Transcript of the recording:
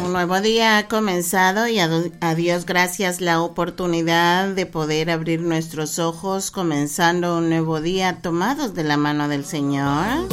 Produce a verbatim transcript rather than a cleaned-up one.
Un nuevo día ha comenzado y a, a Dios gracias la oportunidad de poder abrir nuestros ojos comenzando un nuevo día tomados de la mano del Señor.